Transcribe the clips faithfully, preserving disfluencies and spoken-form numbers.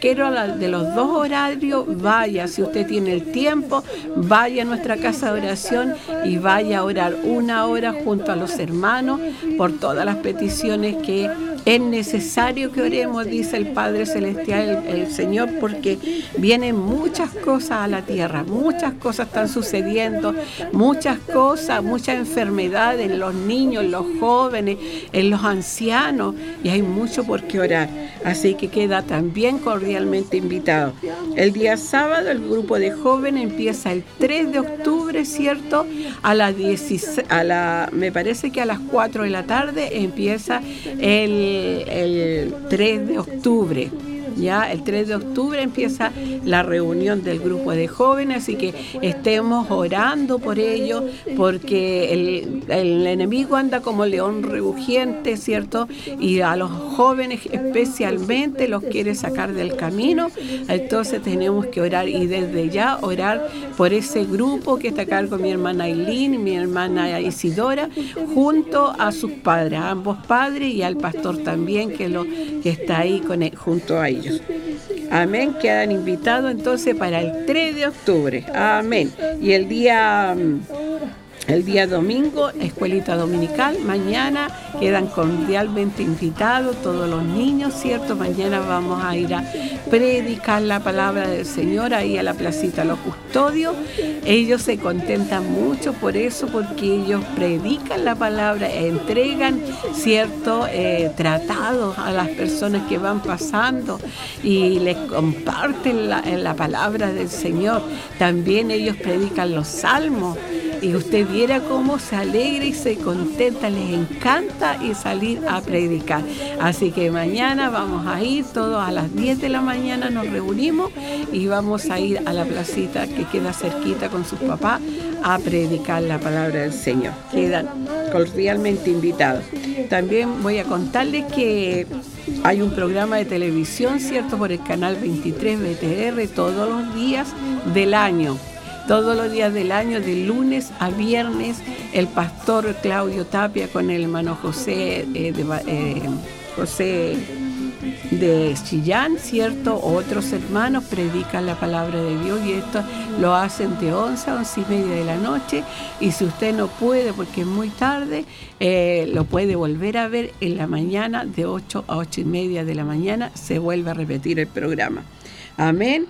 cualquiera de los dos horarios, vaya, si usted tiene el tiempo, vaya a nuestra casa de oración y vaya a orar una hora junto a los hermanos por todas las peticiones que es necesario que oremos, dice el Padre Celestial, el, el Señor, porque vienen muchas cosas a la tierra, muchas cosas están sucediendo, muchas cosas, muchas enfermedades en los niños, en los jóvenes, en los ancianos, y hay mucho por qué orar. Así que queda también cordialmente invitado. El día sábado el grupo de jóvenes empieza el tres de octubre, ¿cierto? A las dieciséis, a la, me parece que a las cuatro de la tarde empieza el el tres de octubre. Ya el tres de octubre empieza la reunión del grupo de jóvenes, así que estemos orando por ello, porque el, el enemigo anda como león rugiente, ¿cierto? Y a los jóvenes especialmente los quiere sacar del camino. Entonces tenemos que orar, y desde ya orar por ese grupo que está a cargo mi hermana Aileen y mi hermana Isidora, junto a sus padres, a ambos padres, y al pastor también que, lo, que está ahí con él, junto a ellos. Amén, quedan invitados entonces para el tres de octubre. Amén. Y el día el día domingo, escuelita dominical. Mañana quedan cordialmente invitados todos los niños, ¿cierto? Mañana vamos a ir a predicar la palabra del Señor ahí a la placita Los Custodios. Ellos se contentan mucho por eso, porque ellos predican la palabra, entregan, ¿cierto? Eh, tratados a las personas que van pasando y les comparten la, la palabra del Señor. También ellos predican los salmos. Y usted viera cómo se alegra y se contenta, les encanta y salir a predicar. Así que mañana vamos a ir todos a las diez de la mañana, nos reunimos y vamos a ir a la placita que queda cerquita con sus papás a predicar la palabra del Señor. Quedan cordialmente invitados. También voy a contarles que hay un programa de televisión, ¿cierto?, por el canal veintitrés B T R todos los días del año. Todos los días del año, de lunes a viernes, el pastor Claudio Tapia con el hermano José, eh, de, eh, José de Chillán, ¿cierto? Otros hermanos predican la palabra de Dios, y esto lo hacen de once a once y media de la noche. Y si usted no puede, porque es muy tarde, eh, lo puede volver a ver en la mañana, de ocho a ocho y media de la mañana, se vuelve a repetir el programa. Amén.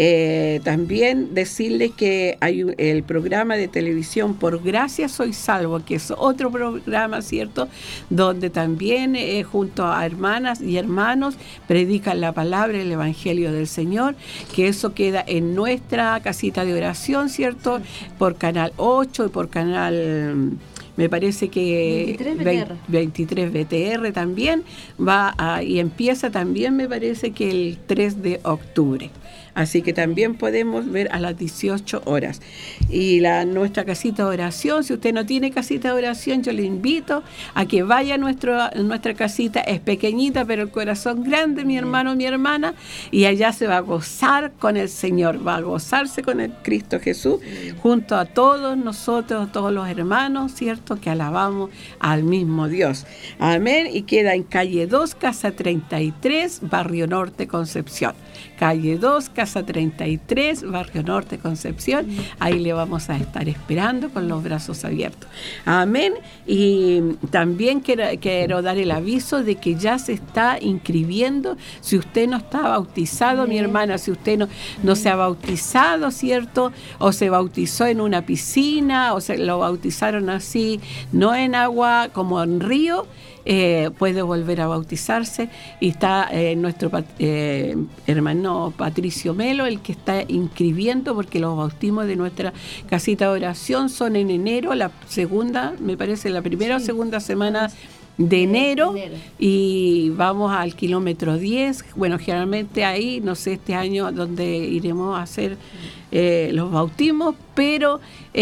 Eh, también decirles que hay el programa de televisión Por Gracia Soy Salvo, que es otro programa, ¿cierto?, donde también eh, junto a hermanas y hermanos predican la palabra, el Evangelio del Señor, que eso queda en nuestra casita de oración, ¿cierto?, por Canal ocho y por Canal... Me parece que veintitrés B T R también va a, y empieza también, me parece que el tres de octubre. Así que también podemos ver a las dieciocho horas. Y la nuestra casita de oración, si usted no tiene casita de oración, yo le invito a que vaya a, nuestro, a nuestra casita. Es pequeñita, pero el corazón grande, mi hermano, mi hermana, y allá se va a gozar con el Señor, va a gozarse con el Cristo Jesús, junto a todos nosotros, todos los hermanos, ¿cierto?, que alabamos al mismo Dios. Amén. Y queda en calle dos, casa treinta y tres, Barrio Norte, Concepción. Calle dos, casa treinta y tres, Barrio Norte, Concepción. Ahí le vamos a estar esperando con los brazos abiertos. Amén. Y también quiero, quiero dar el aviso de que ya se está inscribiendo. Si usted no está bautizado, mi hermana, si usted no, no se ha bautizado, ¿cierto?, o se bautizó en una piscina, o se lo bautizaron así, no en agua como en río, Eh, puede volver a bautizarse. Y está eh, nuestro eh, hermano Patricio Melo, el que está inscribiendo, porque los bautismos de nuestra casita de oración son en enero, la segunda, me parece, la primera sí. o segunda semana de enero, de enero, y vamos al kilómetro diez. Bueno, generalmente ahí, no sé este año dónde iremos a hacer eh, los bautismos, pero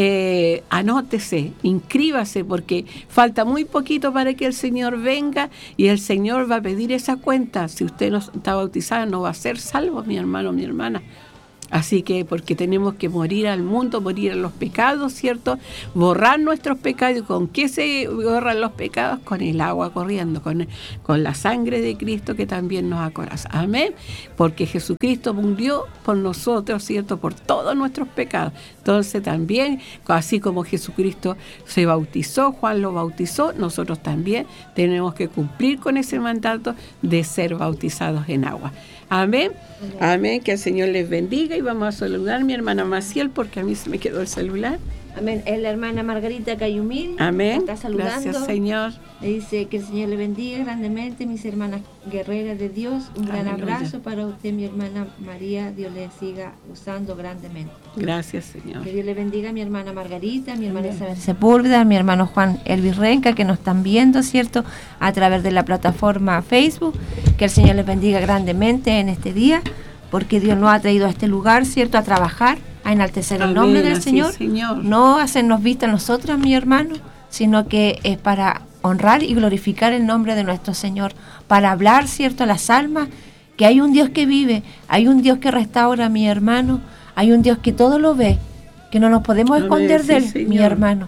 eh, anótese, inscríbase, porque falta muy poquito para que el Señor venga, y el Señor va a pedir esa cuenta. Si usted no está bautizado, no va a ser salvo, mi hermano, mi hermana. Así que porque tenemos que morir al mundo, morir a los pecados, ¿cierto? Borrar nuestros pecados. ¿Con qué se borran los pecados? Con el agua corriendo, con, con la sangre de Cristo que también nos acoraza. Amén. Porque Jesucristo murió por nosotros, ¿cierto? Por todos nuestros pecados. Entonces también, así como Jesucristo se bautizó, Juan lo bautizó, nosotros también tenemos que cumplir con ese mandato de ser bautizados en agua. Amén. Amén. Que el Señor les bendiga y vamos a saludar a mi hermana Maciel porque a mí se me quedó el celular. Amén. Es la hermana Margarita Cayumil. Amén. Está saludando. Gracias, Señor. Le dice que el Señor le bendiga grandemente, mis hermanas guerreras de Dios. Un gran Aleluya. abrazo para usted, mi hermana María. Dios le siga usando grandemente. Gracias, Señor. Que Dios le bendiga a mi hermana Margarita, a mi hermana Isabel Sepúlveda, a mi hermano Juan Elvis Renca, que nos están viendo, ¿cierto? A través de la plataforma Facebook. Que el Señor les bendiga grandemente en este día, porque Dios nos ha traído a este lugar, ¿cierto? A trabajar, a enaltecer el nombre del Señor. Señor. No hacernos vista a nosotros, mi hermano, sino que es para honrar y glorificar el nombre de nuestro Señor, para hablar, ¿cierto?, a las almas, que hay un Dios que vive, hay un Dios que restaura, mi hermano, hay un Dios que todo lo ve, que no nos podemos Amén, esconder sí, de Él, Señor. mi hermano,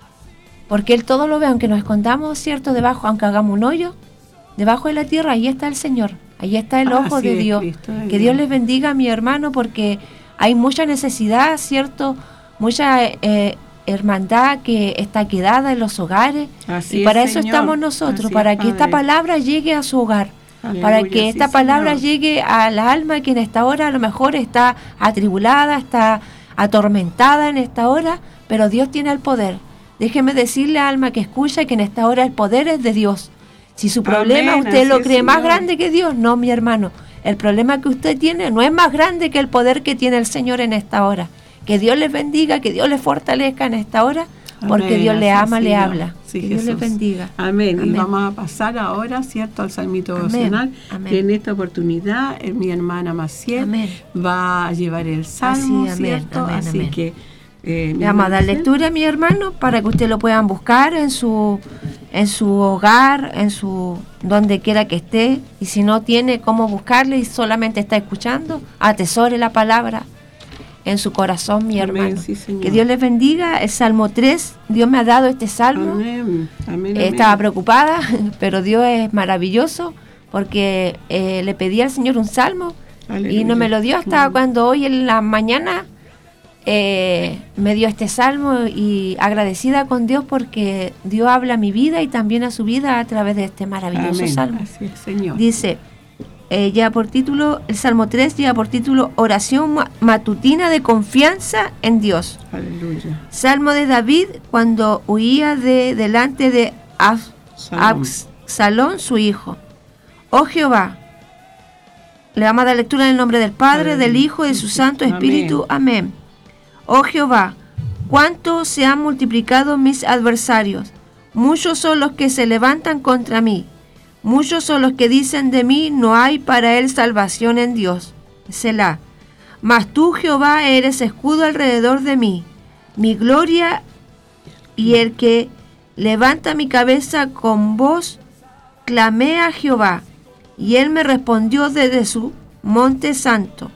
porque Él todo lo ve, aunque nos escondamos, ¿cierto?, debajo, aunque hagamos un hoyo, debajo de la tierra, ahí está el Señor, ahí está el ojo Así de es, Dios. Cristo, Que Dios les bendiga, mi hermano, porque hay mucha necesidad, ¿cierto?, mucha eh, hermandad que está quedada en los hogares. Así y para es, eso Señor. estamos nosotros, Así para es, que esta Padre. palabra llegue a su hogar, Aleluya, para que sí, esta palabra Señor. llegue a la alma que en esta hora a lo mejor está atribulada, está atormentada en esta hora, pero Dios tiene el poder. Déjeme decirle, alma que escucha, que en esta hora el poder es de Dios. Si su problema Amén, usted así lo es, cree más Señor. grande que Dios, no, mi hermano. El problema que usted tiene no es más grande que el poder que tiene el Señor en esta hora. Que Dios les bendiga, que Dios les fortalezca en esta hora, porque Amén, Dios le así, ama, le Señor. habla. Sí, que Dios les Jesús. bendiga. Amén. Amén. Y vamos a pasar ahora, ¿cierto?, al salmito Amén. devocional. Amén. Que en esta oportunidad eh, mi hermana Maciel Amén. va a llevar el salmo, Así, amén, ¿cierto? amén, Así amén. que eh, mi Le vamos a dar hermana Maciel, lectura, mi hermano, para que ustedes lo puedan buscar en su en su hogar, en su donde quiera que esté, y si no tiene cómo buscarle y solamente está escuchando, atesore la palabra en su corazón, mi Amén, hermano. sí, Señor. Que Dios les bendiga. El Salmo tres, Dios me ha dado este salmo. Amén. Amén, Eh, amén. Estaba preocupada, pero Dios es maravilloso, porque eh, le pedí al Señor un salmo Aleluya. y no me lo dio hasta Mm. cuando hoy en la mañana eh, me dio este salmo, y agradecida con Dios porque Dios habla a mi vida y también a su vida a través de este maravilloso Amén. salmo. Así es, Señor. Dice, eh, ya por título, el Salmo tres lleva por título Oración ma- matutina de confianza en Dios. Aleluya. Salmo de David cuando huía de delante de Ab- Salom. Absalón, su hijo. Oh Jehová, le vamos a dar lectura en el nombre del Padre, Aleluya. del Hijo y de su Santo Espíritu. Amén. Oh Jehová, cuánto se han multiplicado mis adversarios. Muchos son los que se levantan contra mí. Muchos son los que dicen de mí, no hay para él salvación en Dios. Selah. Mas tú, Jehová, eres escudo alrededor de mí, mi gloria y el que levanta mi cabeza con voz. Clamé a Jehová, y él me respondió desde su monte santo.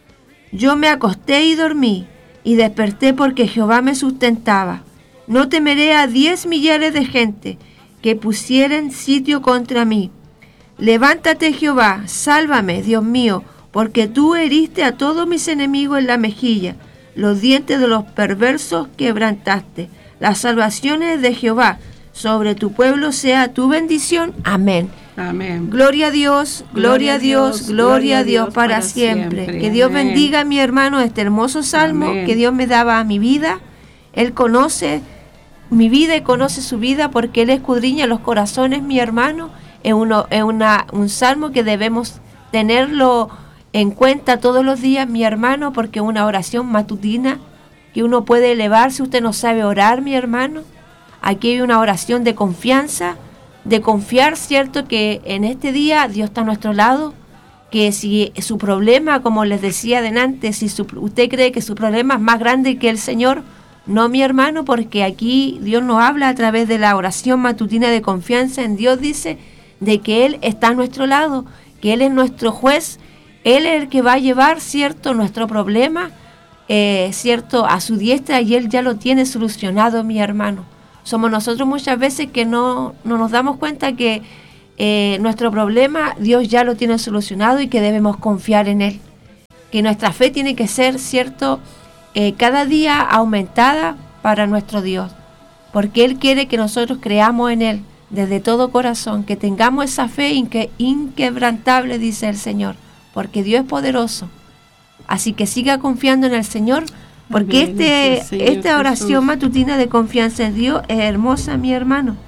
Yo me acosté y dormí, y desperté porque Jehová me sustentaba. No temeré a diez millares de gente que pusieren sitio contra mí. Levántate, Jehová, sálvame, Dios mío, porque tú heriste a todos mis enemigos en la mejilla. Los dientes de los perversos quebrantaste. Las salvaciones de Jehová sobre tu pueblo sea tu bendición. Amén. Amén. Gloria a Dios, gloria a Dios, gloria a Dios para siempre. Que Dios Amén. bendiga a mi hermano este hermoso salmo Amén. que Dios me daba a mi vida. Él conoce mi vida y conoce su vida porque Él escudriña los corazones, mi hermano. Es, uno, es una, un salmo que debemos tenerlo en cuenta todos los días, mi hermano, porque es una oración matutina que uno puede elevar si usted no sabe orar, mi hermano. Aquí hay una oración de confianza, de confiar, ¿cierto?, que en este día Dios está a nuestro lado, que si su problema, como les decía adelante, si su, usted cree que su problema es más grande que el Señor, no, mi hermano, porque aquí Dios nos habla a través de la oración matutina de confianza en Dios, dice, de que Él está a nuestro lado, que Él es nuestro juez, Él es el que va a llevar, ¿cierto?, nuestro problema, eh, ¿cierto?, a su diestra, y Él ya lo tiene solucionado, mi hermano. Somos nosotros muchas veces que no, no nos damos cuenta que eh, nuestro problema Dios ya lo tiene solucionado y que debemos confiar en Él. Que nuestra fe tiene que ser, ¿cierto?, eh, cada día aumentada para nuestro Dios. Porque Él quiere que nosotros creamos en Él desde todo corazón, que tengamos esa fe inque, inquebrantable, dice el Señor, porque Dios es poderoso. Así que siga confiando en el Señor, porque Amén, este, Señor esta oración Jesús. matutina de confianza en Dios es hermosa, mi hermano,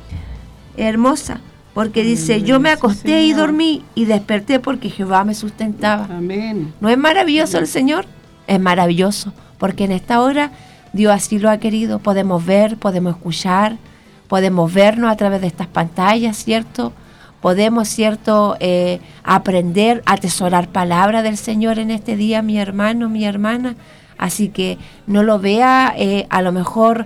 hermosa, porque dice, Amén, yo me sí, acosté y Señor. dormí y desperté porque Jehová me sustentaba. Amén. ¿No es maravilloso el Señor? Es maravilloso, porque en esta hora Dios así lo ha querido. Podemos ver, podemos escuchar, podemos vernos a través de estas pantallas, ¿cierto? Podemos, ¿cierto?, eh, aprender, atesorar palabra del Señor en este día, mi hermano, mi hermana. Así que no lo vea eh, a lo mejor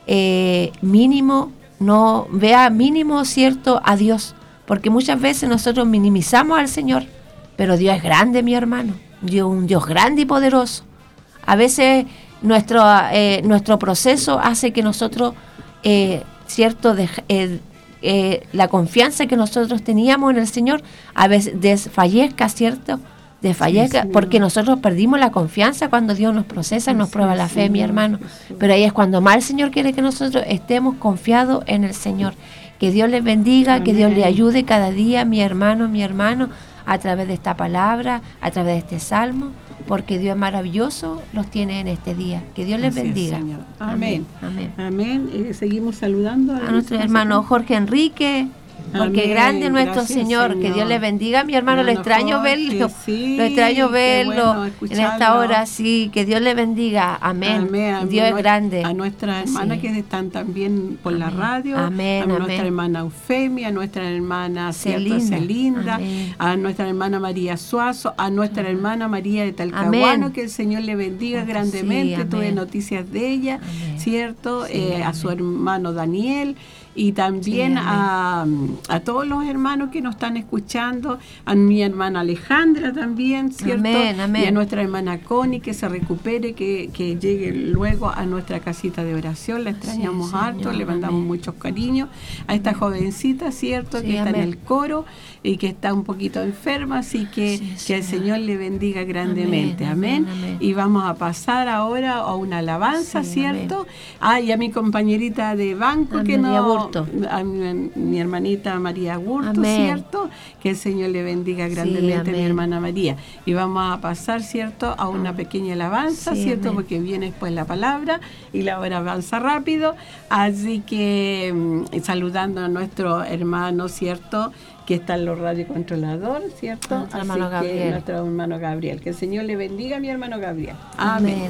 eh, mínimo, no vea mínimo, ¿cierto?, a Dios. Porque muchas veces nosotros minimizamos al Señor, pero Dios es grande, mi hermano. Dios, un Dios grande y poderoso. A veces nuestro, eh, nuestro proceso hace que nosotros, eh, cierto, de, eh, eh, la confianza que nosotros teníamos en el Señor, a veces desfallezca, ¿cierto? Desfallezca, Sí, porque nosotros perdimos la confianza cuando Dios nos procesa y nos Sí, prueba la fe, mi Señor hermano. Jesús. Pero ahí es cuando más el Señor quiere que nosotros estemos confiados en el Señor. Que Dios les bendiga, que Dios Amén. les ayude cada día, mi hermano, mi hermano, a través de esta palabra, a través de este salmo, porque Dios es maravilloso, los tiene en este día. Que Dios les Así es, bendiga. Señor. Amén. Amén. Amén. Eh, seguimos saludando A nuestro hermano Jorge Enrique, porque Amén. grande nuestro Gracias, Señor. Que Señor. Dios le bendiga, mi hermano. Lo Hermano extraño Jorge, verlo. sí, lo extraño qué verlo bueno en escucharlo. esta hora, sí. Que Dios le bendiga. Amén. Amén, amén. Dios es Nue- grande. A nuestras Así hermanas es. que están también por la Amén. radio, Amén, a amén. nuestra hermana Eufemia, a nuestra hermana ¿cierto? Celinda. Celinda, Amén. a nuestra hermana María Suazo, a nuestra hermana María de Talcahuano, Amén. que el Señor le bendiga Sí, grandemente. amén. Tuve noticias de ella, Amén. ¿cierto? Sí, Eh, a amén. su hermano Daniel. Y también Sí, a, a todos los hermanos que nos están escuchando, a mi hermana Alejandra también, ¿cierto? Amén, amén. Y a nuestra hermana Connie, que se recupere, que, que llegue luego a nuestra casita de oración. La extrañamos Sí, harto, Señor, le mandamos amén. muchos cariños a esta jovencita, ¿cierto? Sí, que está amén. en el coro y que está un poquito enferma, así que Sí, que el Señor. Señor le bendiga grandemente. Amén, Amén. amén, amén. Y vamos a pasar ahora a una alabanza, Sí, ¿cierto? Ah, y a mi compañerita de banco A que María no... Burto. A mi, mi hermanita María Gurto, Amén. ¿cierto? Que el Señor le bendiga grandemente a mi amén. hermana María. Y vamos a pasar, ¿cierto?, a una pequeña alabanza, Sí, ¿cierto? amén. Porque viene después la palabra y la hora avanza rápido. Así que mm, saludando a nuestro hermano, ¿cierto?, que está en los radiocontroladores, ¿cierto? Nuestro Así hermano que Gabriel. nuestro hermano Gabriel. Que el Señor le bendiga a mi hermano Gabriel. Amén. Amén.